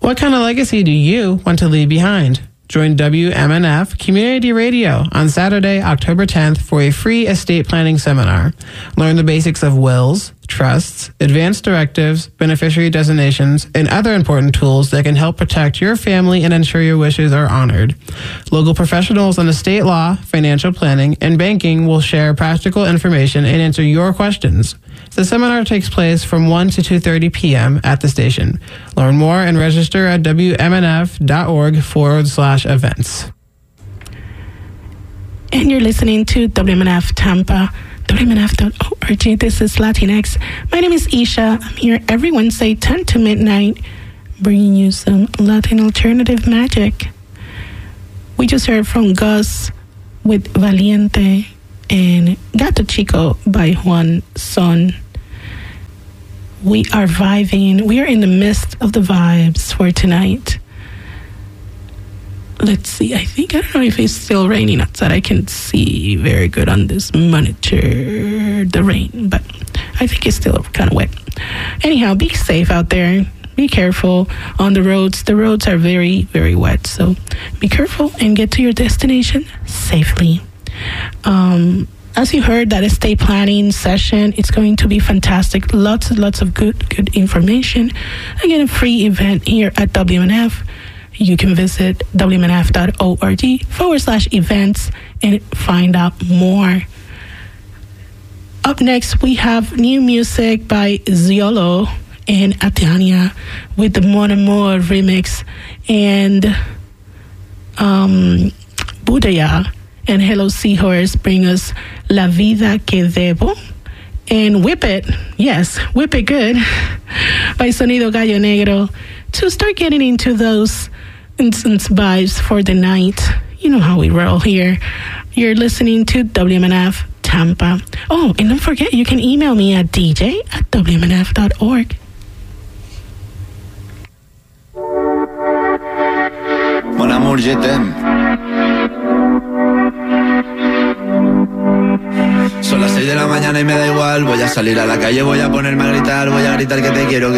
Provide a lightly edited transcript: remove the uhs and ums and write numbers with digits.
What kind of legacy do you want to leave behind? Join WMNF Community Radio on Saturday, October 10th for a free estate planning seminar. Learn the basics of wills, trusts, advanced directives, beneficiary designations, and other important tools that can help protect your family and ensure your wishes are honored. Local professionals on estate law, financial planning, and banking will share practical information and answer your questions. The seminar takes place from 1 to 2:30 p.m. at the station. Learn more and register at wmnf.org/events. And you're listening to WMNF Tampa, WMNF.org. This is Latinx. My name is Isha. I'm here every Wednesday, 10 to midnight, bringing you some Latin alternative magic. We just heard from Gus with Valiente and Gato Chico by Juan Son. We are vibing. We are in the midst of the vibes for tonight. Let's see. I don't know if it's still raining outside. I can see very good on this monitor, the rain, but I think it's still kind of wet. Anyhow, be safe out there. Be careful on the roads. The roads are very, very wet. So be careful and get to your destination safely. As you heard, that estate planning session, it's going to be fantastic. Lots and lots of good information. Again, a free event here at WMNF. You can visit wmnf.org/events and find out more. Up next, we have new music by Ziolo and Atiania with the Mon Amour remix, and Budaya and Hello Seahorse bring us La Vida Que Debo, and Whip It, yes, Whip It Good by Sonido Gallo Negro to start getting into those instant vibes for the night. You know how we roll here. You're listening to WMNF Tampa. Oh, and don't forget, you can email me at dj@wmnf.org. Mon amour, je t'aime. Son las 6 de la mañana y me da igual. Voy a salir a la calle, voy a ponerme a gritar. Voy a gritar que te quiero,